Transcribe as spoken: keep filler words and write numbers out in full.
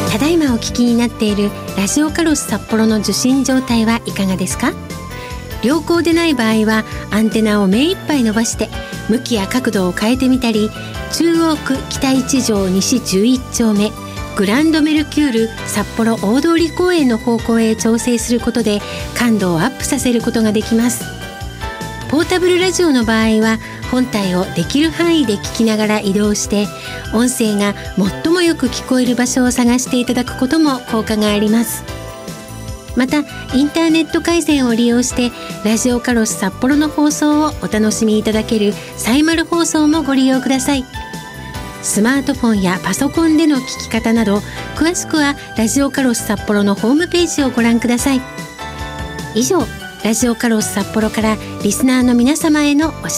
ただいまお聞きになっているラジオカロス札幌の受信状態はいかがですか？良好でない場合はアンテナを目いっぱい伸ばして向きや角度を変えてみたり、中央区北一条西じゅういち丁目グランドメルキュール札幌大通公園の方向へ調整することで感度をアップさせることができます。ポータブルラジオの場合は本体をできる範囲で聞きながら移動して、音声が最もよく聞こえる場所を探していただくことも効果があります。またインターネット回線を利用してラジオカロス札幌の放送をお楽しみいただけるサイマル放送もご利用ください。スマートフォンやパソコンでの聞き方など、詳しくはラジオカロス札幌のホームページをご覧ください。以上、ラジオカロス札幌からリスナーの皆様へのお知らせ